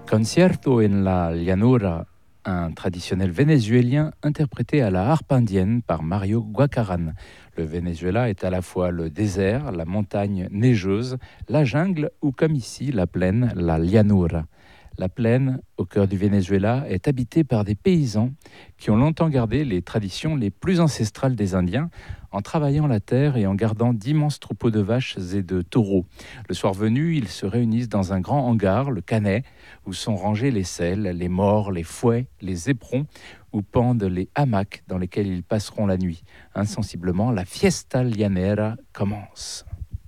Concierto en la Llanura, un traditionnel vénézuélien interprété à la harpe indienne par Mario Guacaran. Le Venezuela est à la fois le désert, la montagne neigeuse, la jungle ou comme ici la plaine, la Llanura. La plaine, au cœur du Venezuela, est habitée par des paysans qui ont longtemps gardé les traditions les plus ancestrales des Indiens en travaillant la terre et en gardant d'immenses troupeaux de vaches et de taureaux. Le soir venu, ils se réunissent dans un grand hangar, le Canet, où sont rangés les selles, les mors, les fouets, les éperons, où pendent les hamacs dans lesquels ils passeront la nuit. Insensiblement, la fiesta llanera commence.